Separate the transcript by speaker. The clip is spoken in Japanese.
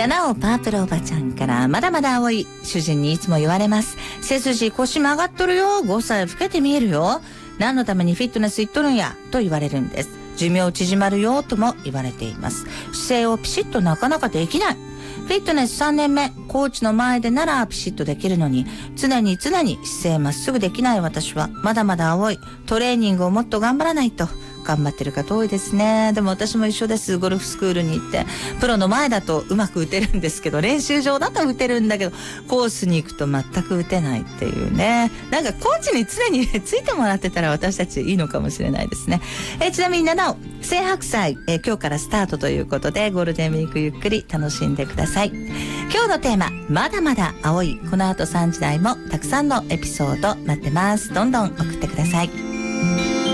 Speaker 1: 七尾パープルおばちゃんから、まだまだ青い。主人にいつも言われます。背筋腰曲がっとるよ。5歳老けて見えるよ。何のためにフィットネス行っとるんやと言われるんです。寿命縮まるよとも言われています。姿勢をピシッとなかなかできない。フィットネス3年目、コーチの前でならピシッとできるのに、常に姿勢まっすぐできない私はまだまだ青い。トレーニングをもっと頑張らないと。頑張ってる方多いですね。でも私も一緒です。ゴルフスクールに行ってプロの前だとうまく打てるんですけど、練習場だと打てるんだけど、コースに行くと全く打てないっていうね。なんかコーチに常についてもらってたら私たちいいのかもしれないですね。ちなみに七尾青白菜、今日からスタートということで、ゴールデンウィークゆっくり楽しんでください。今日のテーマ、まだまだ青い。この後3時台もたくさんのエピソード待ってます。どんどん送ってください。